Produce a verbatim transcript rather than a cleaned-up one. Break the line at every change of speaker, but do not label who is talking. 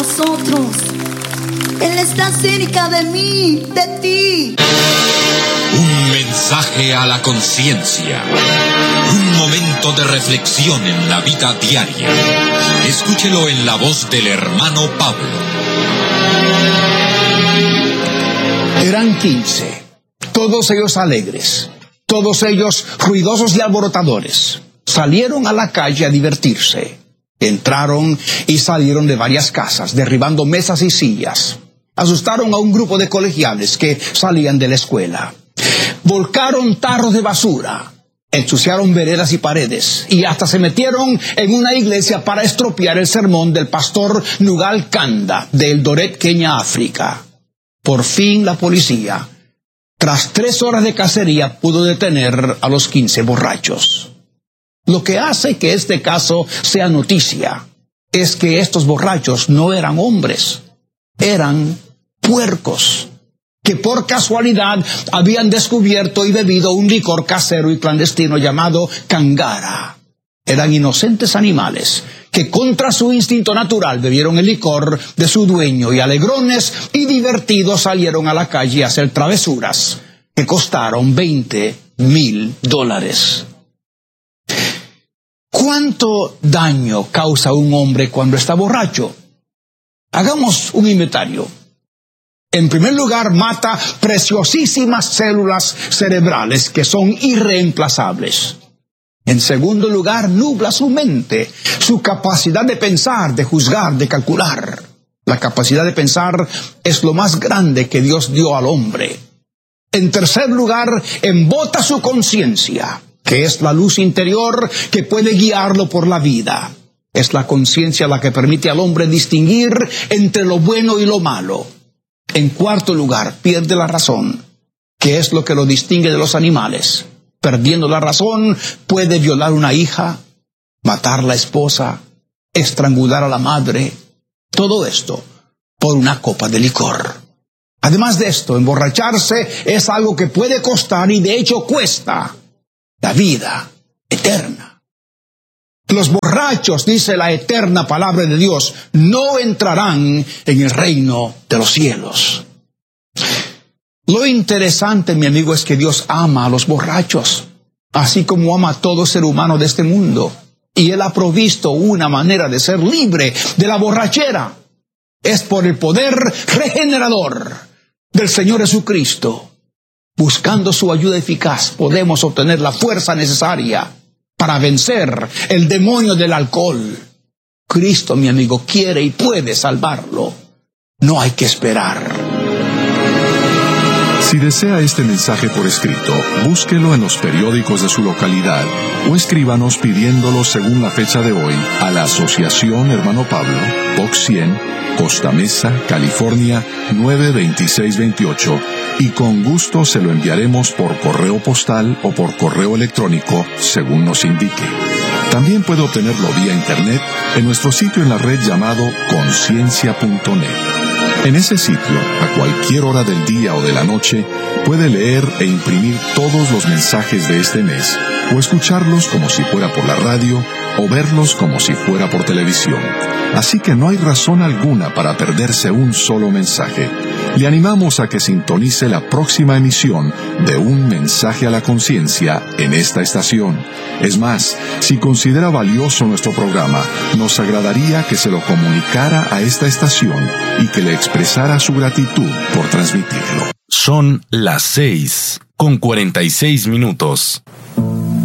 nosotros. Él está cerca de mí, de ti.
Un mensaje a la conciencia. Un momento de reflexión en la vida diaria. Escúchelo en la voz del hermano Pablo.
Eran quince, todos ellos alegres, todos ellos ruidosos y alborotadores. Salieron a la calle a divertirse. Entraron y salieron de varias casas, derribando mesas y sillas. Asustaron a un grupo de colegiales que salían de la escuela. Volcaron tarros de basura, ensuciaron veredas y paredes, y hasta se metieron en una iglesia para estropear el sermón del pastor Nugal Kanda de Eldoret, Kenia, África. Por fin la policía, tras tres horas de cacería, pudo detener a los quince borrachos. Lo que hace que este caso sea noticia es que estos borrachos no eran hombres, eran puercos, que por casualidad habían descubierto y bebido un licor casero y clandestino llamado Kangara. Eran inocentes animales que contra su instinto natural bebieron el licor de su dueño y alegrones y divertidos salieron a la calle a hacer travesuras que costaron veinte mil dólares. ¿Cuánto daño causa un hombre cuando está borracho? Hagamos un inventario. En primer lugar, mata preciosísimas células cerebrales que son irreemplazables. En segundo lugar, nubla su mente, su capacidad de pensar, de juzgar, de calcular. La capacidad de pensar es lo más grande que Dios dio al hombre. En tercer lugar, embota su conciencia, que es la luz interior que puede guiarlo por la vida. Es la conciencia la que permite al hombre distinguir entre lo bueno y lo malo. En cuarto lugar, pierde la razón, que es lo que lo distingue de los animales. Perdiendo la razón, puede violar una hija, matar a la esposa, estrangular a la madre. Todo esto por una copa de licor. Además de esto, emborracharse es algo que puede costar y de hecho cuesta la vida eterna. Los borrachos, dice la eterna palabra de Dios, no entrarán en el reino de los cielos. Lo interesante, mi amigo, es que Dios ama a los borrachos, así como ama a todo ser humano de este mundo. Y Él ha provisto una manera de ser libre de la borrachera. Es por el poder regenerador del Señor Jesucristo. Buscando su ayuda eficaz, podemos obtener la fuerza necesaria para vencer el demonio del alcohol. Cristo, mi amigo, quiere y puede salvarlo. No hay que esperar.
Si desea este mensaje por escrito, búsquelo en los periódicos de su localidad o escríbanos pidiéndolo según la fecha de hoy a la Asociación Hermano Pablo, Box cien, Costa Mesa, California, nueve veintiséis veintiocho, y con gusto se lo enviaremos por correo postal o por correo electrónico, según nos indique. También puede obtenerlo vía internet en nuestro sitio en la red llamado conciencia punto net. En ese sitio, a cualquier hora del día o de la noche, puede leer e imprimir todos los mensajes de este mes, o escucharlos como si fuera por la radio, o verlos como si fuera por televisión. Así que no hay razón alguna para perderse un solo mensaje. Le animamos a que sintonice la próxima emisión de Un Mensaje a la Conciencia en esta estación. Es más, si considera valioso nuestro programa, nos agradaría que se lo comunicara a esta estación y que le expresara su gratitud por transmitirlo.
Son las seis con cuarenta y seis minutos.